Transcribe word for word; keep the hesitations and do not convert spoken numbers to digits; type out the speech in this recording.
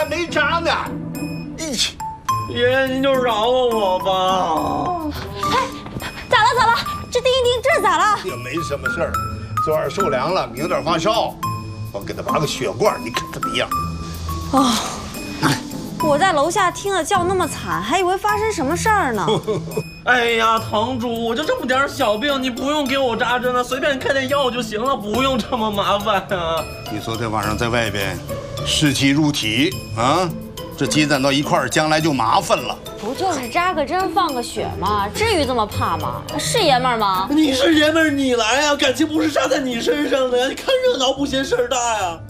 还没扎呢。咦， 爷爷您就饶了我吧。 哎，咋了咋了？这丁一丁这咋了？ 也没什么事儿，昨晚受凉了，明点发烧，我给他拔个血罐，你看怎么样？ 哦，我在楼下听了叫那么惨，还以为发生什么事儿呢。 哎呀，堂主，我就这么点小病，你不用给我扎针了，随便开点药就行了，不用这么麻烦啊。 你昨天晚上在外边，湿气入体啊，这积攒到一块儿，将来就麻烦了。 不就是扎个针放个血吗？至于这么怕吗？是爷们儿吗？ 你是爷们儿，你来呀，感情不是扎在你身上的呀，你看热闹不嫌事儿大呀。